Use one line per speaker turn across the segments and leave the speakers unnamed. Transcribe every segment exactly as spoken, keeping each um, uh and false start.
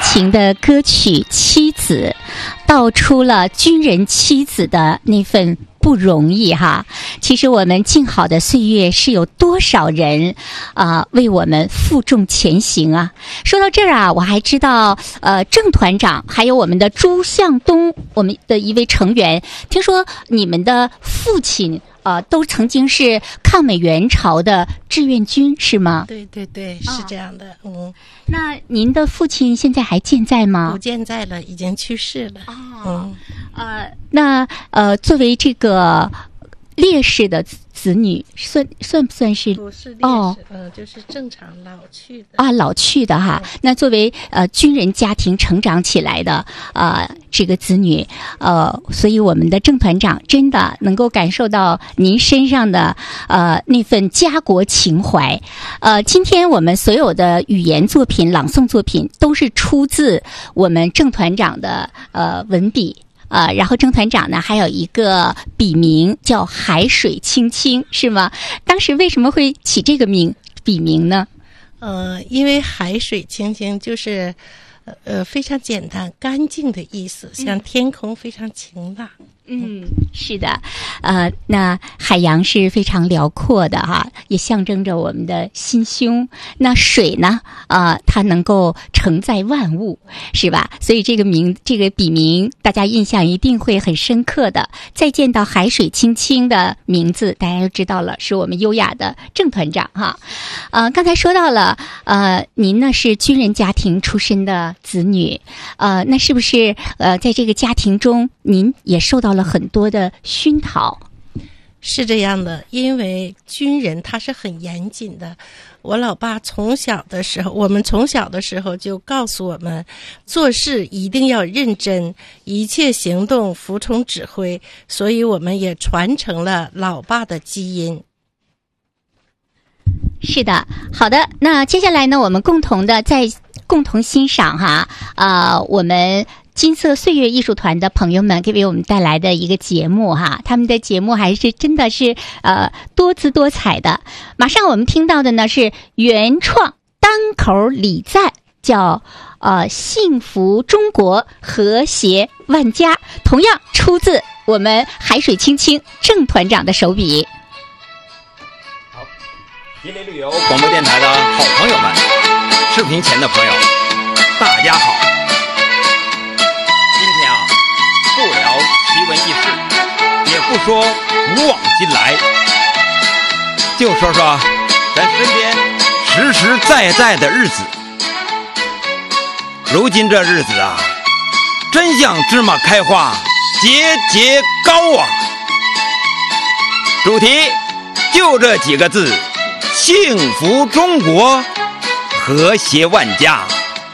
情的歌曲《妻子》，道出了军人妻子的那份不容易哈。其实我们静好的岁月是有多少人啊、呃、为我们负重前行啊。说到这儿啊，我还知道呃郑团长还有我们的朱向东，我们的一位成员，听说你们的父亲呃都曾经是抗美援朝的志愿军是吗？
对对对，是这样的。哦、嗯，
那您的父亲现在还健在吗？
不健在了，已经去世了。
哦，
嗯，
呃，那呃，作为这个烈士的子女，算算不算是？
不是烈士，
哦，
呃，就是正常老去的
啊，老去的哈。那作为呃军人家庭成长起来的呃这个子女，呃，所以我们的郑团长真的能够感受到您身上的呃那份家国情怀。呃，今天我们所有的语言作品、朗诵作品都是出自我们郑团长的呃文笔。呃，然后郑团长呢还有一个笔名叫海水清清，是吗？当时为什么会起这个名笔名呢？
呃，因为海水清清就是呃非常简单干净的意思，像天空非常晴朗。
嗯，是的，呃，那海洋是非常辽阔的哈，也象征着我们的心胸。那水呢，呃，它能够承载万物，是吧？所以这个名，这个笔名，大家印象一定会很深刻的。再见到海水清清的名字，大家就知道了，是我们优雅的郑团长哈。呃，刚才说到了，呃，您呢是军人家庭出身的子女，呃，那是不是呃，在这个家庭中，您也受到了很多的熏陶？
是这样的，因为军人他是很严谨的。我老爸从小的时候，我们从小的时候就告诉我们，做事一定要认真，一切行动服从指挥，所以我们也传承了老爸的基因。
是的，好的，那接下来呢，我们共同的再共同欣赏哈，呃，我们金色岁月艺术团的朋友们给我们带来的一个节目哈，他们的节目还是真的是呃多姿多彩的。马上我们听到的呢是原创单口礼赞，叫呃幸福中国和谐万家，同样出自我们海水清清郑团长的手笔。
好，吉林旅游广播电台的好朋友们，视频前的朋友，大家好。不聊奇闻异事，也不说古往今来，就说说咱身边实实在在的日子。如今这日子啊，真像芝麻开花，节节高啊！主题就这几个字：幸福中国，和谐万家。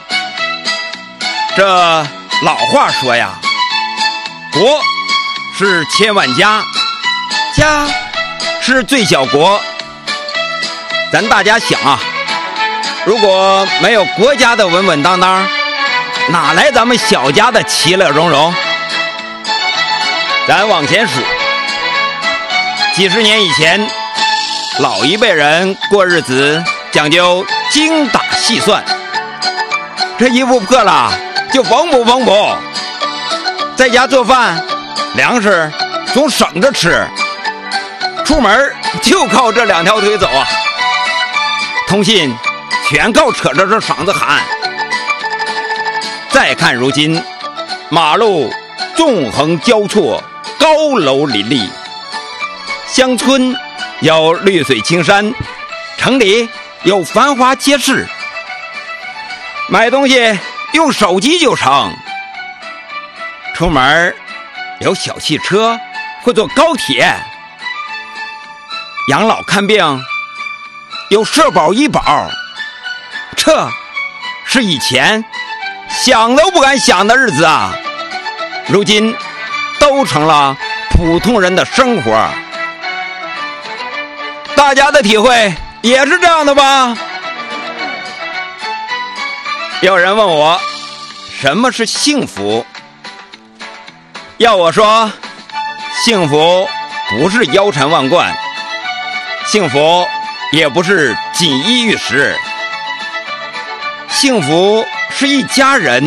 这老话说呀，国是千万家，家是最小国。咱大家想啊，如果没有国家的稳稳当当，哪来咱们小家的其乐融融？咱往前数，几十年以前，老一辈人过日子讲究精打细算，这衣服破了就缝补缝补，在家做饭，粮食总省着吃，出门就靠这两条腿走啊，通信全靠扯着这嗓子喊。再看如今，马路纵横交错，高楼林立，乡村有绿水青山，城里有繁华街市，买东西用手机就成，出门有小汽车或坐高铁，养老看病有社保医保，这是以前想都不敢想的日子啊，如今都成了普通人的生活。大家的体会也是这样的吧？有人问我什么是幸福，要我说，幸福不是腰缠万贯，幸福也不是锦衣玉食，幸福是一家人